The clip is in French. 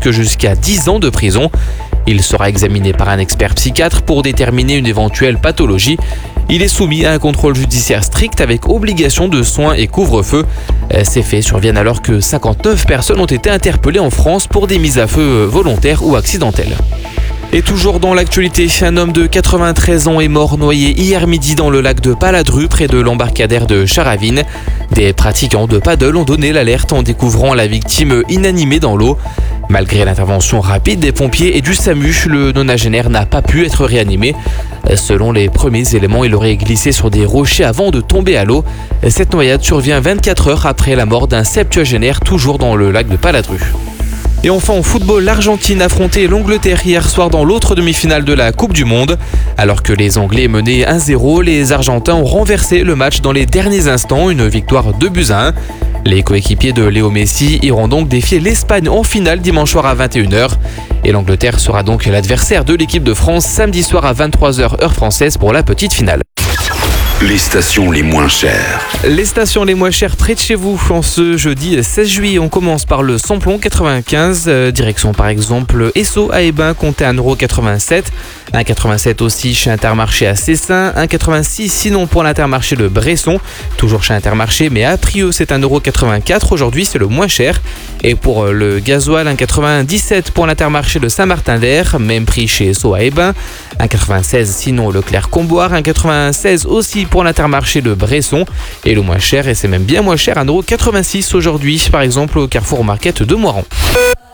risque jusqu'à 10 ans de prison. Il sera examiné par un expert psychiatre pour déterminer une éventuelle pathologie. Il est soumis à un contrôle judiciaire strict avec obligation de soins et couvre-feu. Ces faits surviennent alors que 59 personnes ont été interpellées en France pour des mises à feu volontaires ou accidentelles. Et toujours dans l'actualité, un homme de 93 ans est mort noyé hier midi dans le lac de Paladru près de l'embarcadère de Charavine. Des pratiquants de paddle ont donné l'alerte en découvrant la victime inanimée dans l'eau. Malgré l'intervention rapide des pompiers et du SAMU, le nonagénaire n'a pas pu être réanimé. Selon les premiers éléments, il aurait glissé sur des rochers avant de tomber à l'eau. Cette noyade survient 24 heures après la mort d'un septuagénaire toujours dans le lac de Paladru. Et enfin en football, l'Argentine affrontait l'Angleterre hier soir dans l'autre demi-finale de la Coupe du Monde. Alors que les Anglais menaient 1-0, les Argentins ont renversé le match dans les derniers instants, une victoire 2-1. Les coéquipiers de Léo Messi iront donc défier l'Espagne en finale dimanche soir à 21h. Et l'Angleterre sera donc l'adversaire de l'équipe de France samedi soir à 23h heure française pour la petite finale. Les stations les moins chères. Les stations les moins chères près de chez vous en ce jeudi 16 juillet. On commence par le Samplon 95, direction par exemple Esso à Hébin, comptez 1,87 €. 1,87 aussi chez Intermarché à Cessin, 1,86 sinon pour l'Intermarché de Bresson, toujours chez Intermarché mais à Prieux c'est 1,84 €, aujourd'hui c'est le moins cher. Et pour le gasoil, 1,97 pour l'Intermarché de Saint-Martin-d'Air, même prix chez Esso à Hébin, 1,96 sinon Leclerc-Comboire, 1,96 aussi pour l'Intermarché de Bresson. Et le moins cher, et c'est même bien moins cher, 1,86 € aujourd'hui par exemple au Carrefour Market de Moiran.